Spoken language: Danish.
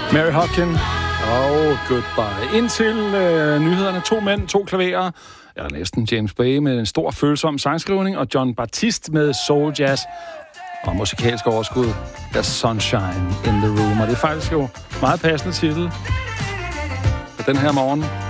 Mary Hopkin og Goodbye. Indtil nyhederne, 2 mænd, 2 klaverer, eller næsten James Bay med en stor følsom sangskrivning, og John Baptiste med soul jazz og musikalsk overskud, There's Sunshine in the Room. Og det er faktisk jo meget passende titel for den her morgen.